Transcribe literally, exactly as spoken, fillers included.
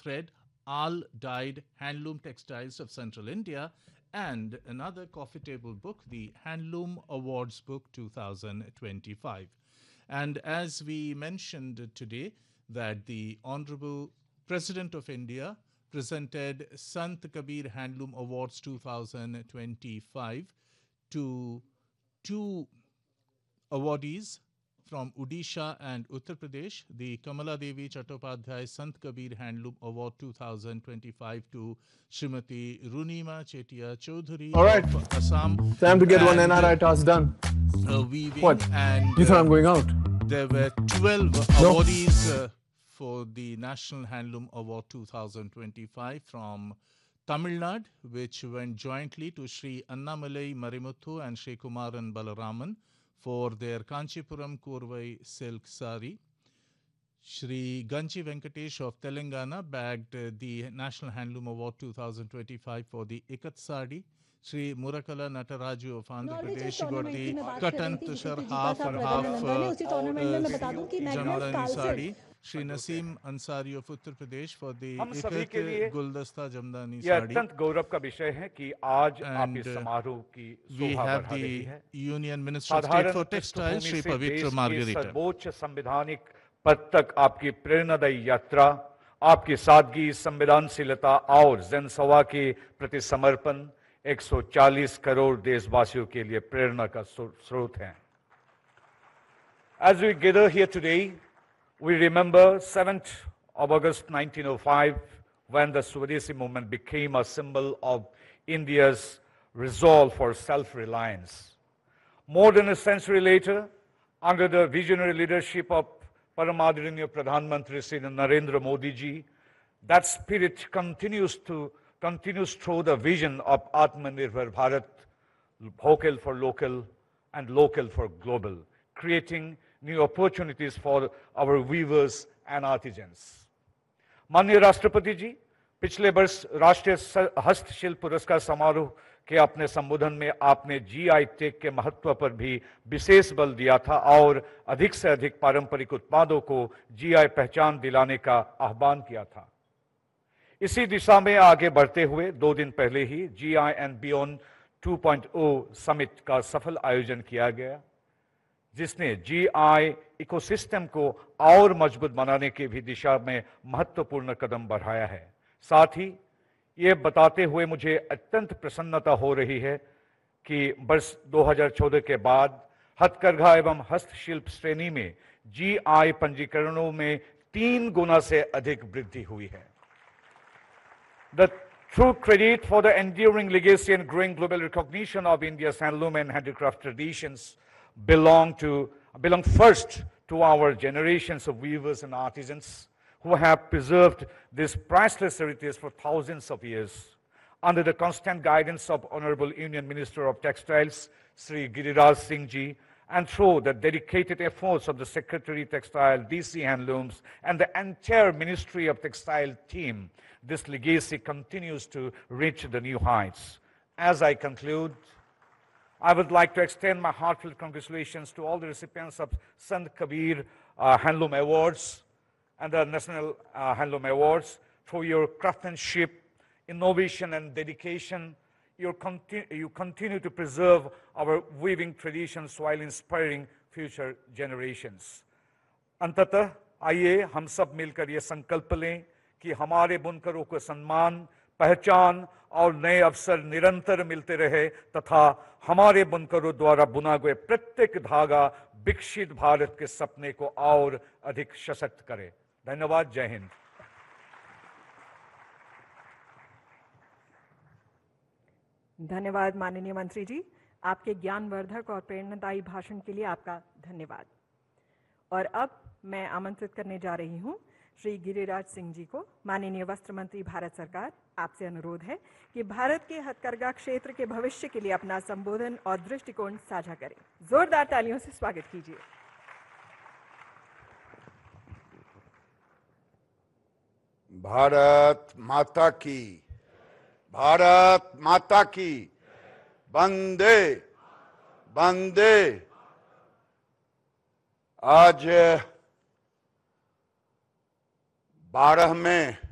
thread, Al Dyed Handloom Textiles of Central India, and another coffee table book, the Handloom Awards Book two thousand twenty-five. And as we mentioned today, that the Honorable President of India presented Sant Kabir Handloom Awards two thousand twenty-five to two awardees from Odisha and Uttar Pradesh, the Kamala Devi Chattopadhyay Sant Kabir Handloom Award two thousand twenty-five to Srimati Runima Chetia Chaudhary All right. of Assam. Time to get one and, N R I task done. Uh, weaving What? and You thought uh, I'm going out? there were twelve No. awardees uh, for the National Handloom Award two thousand twenty-five from Tamil Nadu, which went jointly to Sri Annamalai Marimuthu and Sri Kumaran Balaraman for their Kanchipuram Kurvai silk sari. Shri Ganchi Venkatesh of Telangana bagged uh, the National Handloom Award two thousand twenty-five for the Ikat Sari. Shri Murakala Nataraju of Andhra Pradesh got the Katan Tushar half and half uh, Jamdani Sari. Shri Naseem Ansari of Uttar Pradesh for the Ikat Guldasta Jamdani यह Sari. अत्यंत गौरव का विषय है कि आज आप And इस uh, समारोह की we शोभा have बढ़ा रही the है। Union Minister of State साधारण for Textiles, Shri पृष्ठभूमि से Pavitra देश के Margarita. सर्वोच्च संवैधानिक पद तक आपकी प्रेरणादायी यात्रा, आपकी सादगी, संवेदनशीलता और जनसेवा के प्रति समर्पण एक सौ चालीस करोड़ देशवासियों के लिए प्रेरणा का स्रोत है। As we gather here today, we remember seventh of August nineteen oh five, when the Swadeshi movement became a symbol of India's resolve for self-reliance. More than a century later, under the visionary leadership of Paramadharaniya Pradhan Mantri Shri Narendra Modi ji, that spirit continues to continues through the vision of Atmanirbhar Bharat, vocal for local and local for global, creating new opportunities for our weavers and artisans. माननीय राष्ट्रपति जी, पिछले वर्ष राष्ट्रीय हस्तशिल्प पुरस्कार समारोह के अपने संबोधन में आपने जीआई टैग के महत्व पर भी विशेष बल दिया था और अधिक से अधिक पारंपरिक उत्पादों को जीआई पहचान दिलाने का आह्वान किया था। इसी दिशा में आगे बढ़ते हुए दो दिन पहले ही GI and beyond two point O summit का सफल आयोजन किया गया, जिसने जीआई इकोसिस्टम को और मजबूत बनाने की भी दिशा में महत्वपूर्ण कदम बढ़ाया है। साथ ही ये बताते हुए मुझे अत्यंत प्रसन्नता हो रही है कि वर्ष दो हज़ार चौदह के बाद हथकरघा एवं हस्तशिल्प श्रेणी में जीआई पंजीकरणों में तीन गुना से अधिक वृद्धि हुई है। The true credit for the enduring legacy and growing global recognition of India's handloom and handicraft traditions belong to belong first to our generations of weavers and artisans who have preserved this priceless heritage for thousands of years. Under the constant guidance of Honorable Union Minister of Textiles, Sri Giriraj Singh Ji, and through the dedicated efforts of the Secretary Textile, D C Handlooms, and the entire Ministry of Textile team, this legacy continues to reach the new heights. As I conclude, I would like to extend my heartfelt congratulations to all the recipients of Sant Kabir uh, Handloom Awards and the National uh, Handloom Awards for your craftsmanship, innovation, and dedication. You, conti you continue to preserve our weaving traditions while inspiring future generations. अंततः आइए हम सब मिलकर ये संकल्प लें कि हमारे बुनकरों को सम्मान, पहचान और नए अवसर निरंतर मिलते रहे तथा हमारे बुनकरों द्वारा बुना गया प्रत्येक धागा विकसित भारत के सपने को और अधिक सशक्त करे। धन्यवाद। जय हिंद। धन्यवाद माननीय मंत्री जी, आपके ज्ञानवर्धक और प्रेरणादायी भाषण के लिए आपका धन्यवाद। और अब मैं आमंत्रित करने जा रही हूं श्री गिरिराज सिंह जी को। माननीय वस्त्र मंत्री भारत सरकार, आपसे अनुरोध है कि भारत के हथकरघा क्षेत्र के भविष्य के लिए अपना संबोधन और दृष्टिकोण साझा करें। जोरदार तालियों से स्वागत कीजिए। भारत माता की, भारत माता की, वंदे वंदे। आज बारहवें